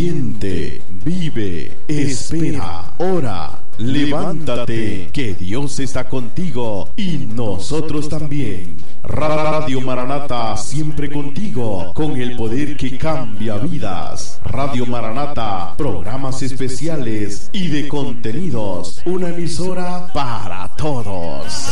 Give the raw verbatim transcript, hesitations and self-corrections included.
Siente, vive, espera, ora. Levántate, que Dios está contigo y nosotros también. Radio Maranata, siempre contigo, con el poder que cambia vidas. Radio Maranata, programas especiales y de contenidos. Una emisora para todos.